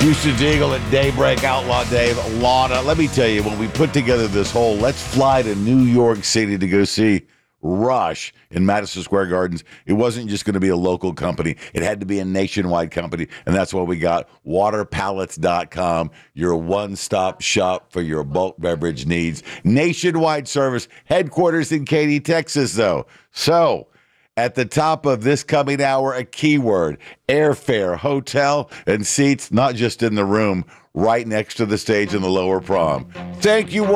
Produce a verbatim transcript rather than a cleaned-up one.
Houston's Eagle at Daybreak, Outlaw Dave, Lana. Let me tell you, when we put together this whole let's fly to New York City to go see Rush in Madison Square Gardens, it wasn't just going to be a local company. It had to be a nationwide company, and that's why we got water pallets dot com, your one-stop shop for your bulk beverage needs. Nationwide service, headquarters in Katy, Texas, though. So, at the top of this coming hour, a keyword: airfare, hotel, and seats, not just in the room, right next to the stage in the lower prom. Thank you.